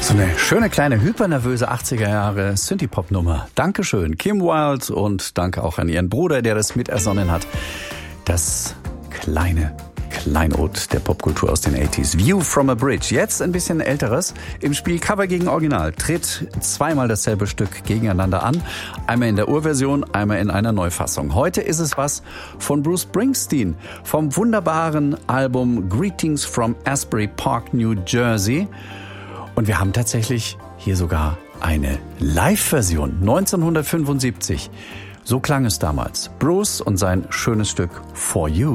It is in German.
So eine schöne kleine hypernervöse 80er Jahre Synthie-Pop-Nummer. Dankeschön, Kim Wilde, und danke auch an ihren Bruder, der das mitersonnen hat. Das kleine Kleinod der Popkultur aus den 80s. View from a Bridge. Jetzt ein bisschen älteres. Im Spiel Cover gegen Original tritt zweimal dasselbe Stück gegeneinander an. Einmal in der Urversion, einmal in einer Neufassung. Heute ist es was von Bruce Springsteen vom wunderbaren Album Greetings from Asbury Park, New Jersey. Und wir haben tatsächlich hier sogar eine Live-Version 1975. So klang es damals. Bruce und sein schönes Stück For You.